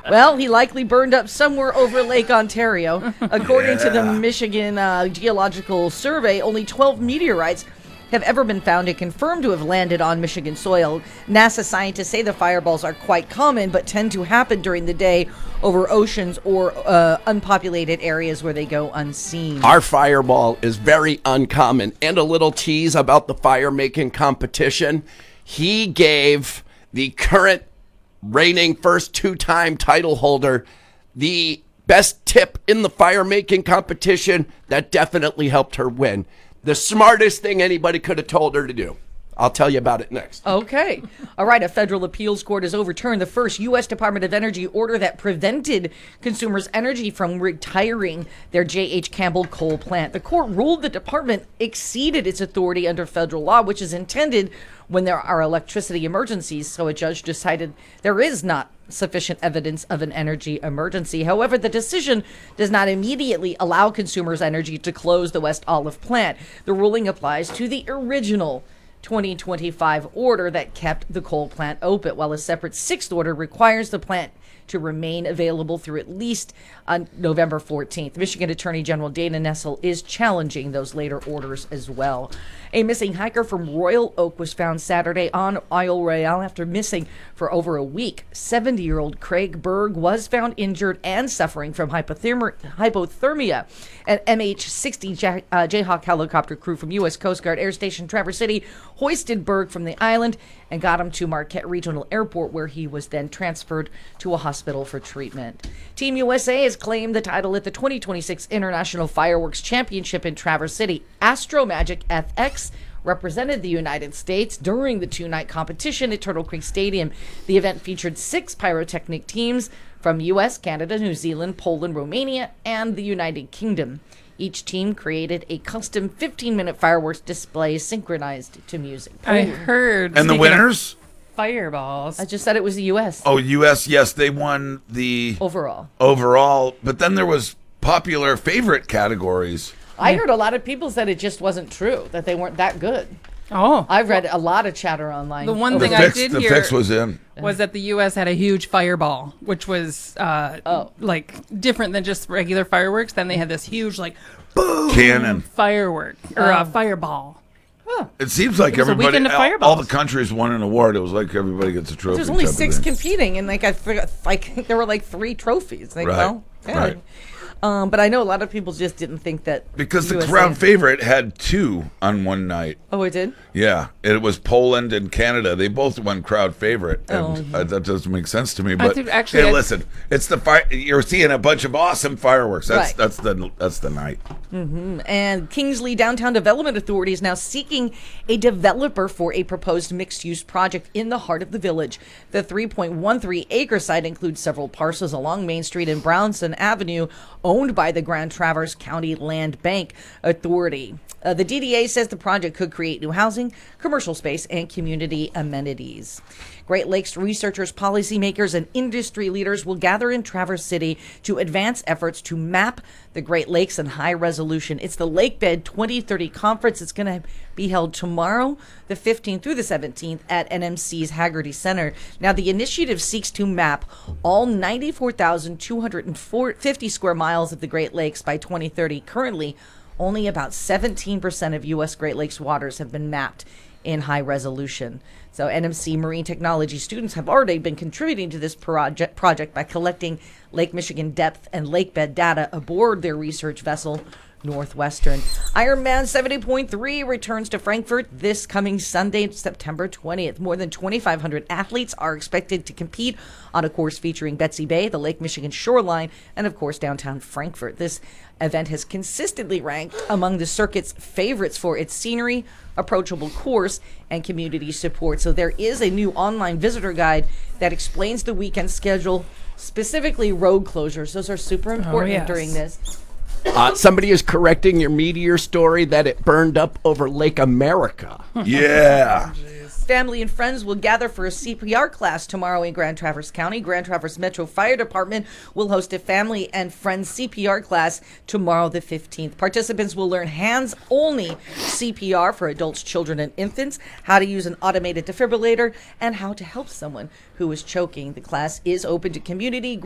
Well, he likely burned up somewhere over Lake Ontario. According to the Michigan Geological Survey, only 12 meteorites have ever been found and confirmed to have landed on Michigan soil. NASA scientists say the fireballs are quite common, but tend to happen during the day over oceans or unpopulated areas where they go unseen. Our fireball is very uncommon. And a little tease about the fire making competition. He gave the current reigning first two-time title holder the best tip in the fire making competition. That definitely helped her win. The smartest thing anybody could have told her to do. I'll tell you about it next. Okay. All right. A federal appeals court has overturned the first U.S. Department of Energy order that prevented Consumers Energy from retiring their J.H. Campbell coal plant. The court ruled the department exceeded its authority under federal law, which is intended when there are electricity emergencies. So a judge decided there is not sufficient evidence of an energy emergency. However, the decision does not immediately allow Consumers Energy to close the West Olive plant. The ruling applies to the original 2025 order that kept the coal plant open, while a separate sixth order requires the plant to remain available through at least November 14th. Michigan Attorney General Dana Nessel is challenging those later orders as well. A missing hiker from Royal Oak was found Saturday on Isle Royale after missing for over a week. 70-year-old Craig Berg was found injured and suffering from hypothermia. An MH-60 Jayhawk helicopter crew from U.S. Coast Guard Air Station Traverse City hoisted Berg from the island and got him to Marquette Regional Airport, where he was then transferred to a hospital for treatment. Team USA has claimed the title at the 2026 International Fireworks Championship in Traverse City. Astro Magic FX represented the United States during the two-night competition at Turtle Creek Stadium. The event featured 6 pyrotechnic teams from U.S., Canada, New Zealand, Poland, Romania, and the United Kingdom. Each team created a custom 15-minute fireworks display synchronized to music. I heard. And the winners? Fireballs. I just said it was the U.S. Oh, U.S., yes, they won the overall. But then there was popular favorite categories. I heard a lot of people said it just wasn't true, that they weren't that good. Oh. I've read a lot of chatter online. The one thing I did hear fix was that the U.S. had a huge fireball, which was like different than just regular fireworks. Then they had this huge boom cannon firework or a fireball. It seems like everybody, all the countries won an award. It was like everybody gets a trophy. There's only 6 competing, and I forgot, there were 3 trophies. Right. Right. But I know a lot of people just didn't think that because the crowd favorite had 2 on one night. Oh, it did? Yeah, it was Poland and Canada. They both won crowd favorite, and that doesn't make sense to me. But listen, it's you're seeing a bunch of awesome fireworks. That's the night. Mm-hmm. And Kingsley Downtown Development Authority is now seeking a developer for a proposed mixed-use project in the heart of the village. The 3.13-acre site includes several parcels along Main Street and Brownson Avenue, owned by the Grand Traverse County Land Bank Authority. The DDA says the project could create new housing, commercial space, and community amenities. Great Lakes researchers, policymakers, and industry leaders will gather in Traverse City to advance efforts to map the Great Lakes in high resolution. It's the Lakebed 2030 conference. It's going to be held tomorrow, the 15th through the 17th at NMC's Haggerty Center. Now, the initiative seeks to map all 94,250 square miles of the Great Lakes by 2030. Currently, only about 17% of U.S. Great Lakes waters have been mapped in high resolution. So NMC Marine Technology students have already been contributing to this project by collecting Lake Michigan depth and lakebed data aboard their research vessel, Northwestern. Ironman 70.3 returns to Frankfurt this coming Sunday, September 20th. More than 2,500 athletes are expected to compete on a course featuring Betsy Bay, the Lake Michigan shoreline, and of course downtown Frankfurt. This event has consistently ranked among the circuit's favorites for its scenery, approachable course, and community support. So there is a new online visitor guide that explains the weekend schedule, specifically road closures. Those are super important during this. Somebody is correcting your meteor story that it burned up over Lake America. Yeah. Family and friends will gather for a CPR class tomorrow in Grand Traverse County. Grand Traverse Metro Fire Department will host a family and friends CPR class tomorrow, the 15th. Participants will learn hands-only CPR for adults, children, and infants, how to use an automated defibrillator, and how to help someone who is choking. The class is open to community